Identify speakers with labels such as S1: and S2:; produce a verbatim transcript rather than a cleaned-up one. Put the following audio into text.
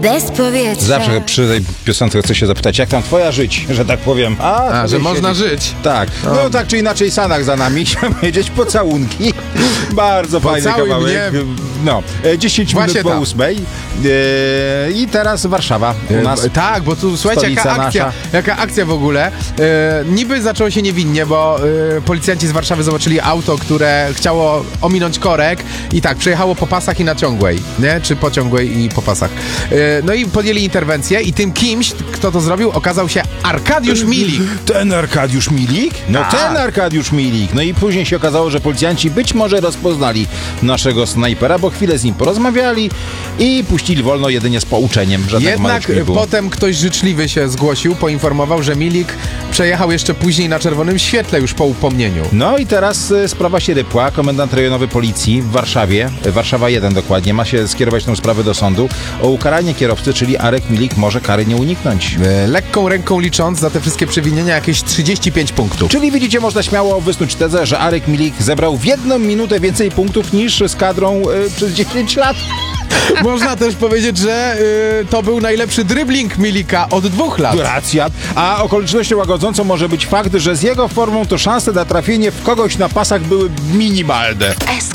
S1: bez powietrza.
S2: Zawsze przy tej piosence chcę się zapytać, jak tam twoja żyć, że tak powiem.
S3: A, A że można
S2: siedzieć.
S3: żyć.
S2: Tak, no, no tak czy inaczej Sanach za nami, chciałem powiedzieć, pocałunki. Bardzo fajny
S3: Pocałuj
S2: kawałek.
S3: mnie.
S2: No, dziesięć minut
S3: Właśnie
S2: po
S3: tam.
S2: ósmej. E, I teraz Warszawa u nas.
S3: E, tak, bo tu słuchajcie, jaka akcja,
S2: nasza.
S3: jaka akcja w ogóle. E, niby zaczęło się niewinnie, bo e, policjanci z Warszawy zobaczyli auto, które chciało ominąć korek i tak, przejechało po pasach i na ciągłej, nie? Czy po ciągłej i po pasach. E, no i podjęli interwencję i tym kimś, kto to zrobił, okazał się Arkadiusz Milik.
S2: Ten Arkadiusz Milik? No
S3: Tak.
S2: ten Arkadiusz Milik. No i później się okazało, że policjanci być może rozpoznali naszego snajpera, bo chwilę z nim porozmawiali i puścili wolno jedynie z pouczeniem. Żadnego
S3: Jednak
S2: nie było.
S3: potem ktoś życzliwy się zgłosił, poinformował, że Milik przejechał jeszcze później na czerwonym świetle już po upomnieniu.
S2: No i teraz y, sprawa się rypła. Komendant rejonowy policji w Warszawie, y, Warszawa jeden dokładnie, ma się skierować tę sprawę do sądu o ukaranie kierowcy, czyli Arek Milik może kary nie uniknąć.
S3: E, lekką ręką licząc za te wszystkie przewinienia jakieś trzydzieści pięć punktów.
S2: Czyli widzicie, można śmiało wysnuć tezę, że Arek Milik zebrał w jedną minutę więcej punktów niż z kadrą y, przez dziesięć lat.
S3: Można też powiedzieć, że y, to był najlepszy dribbling Milika od dwóch lat.
S2: Racja. A okolicznością łagodzącą może być fakt, że z jego formą to szanse na trafienie w kogoś na pasach były minimalne.
S1: S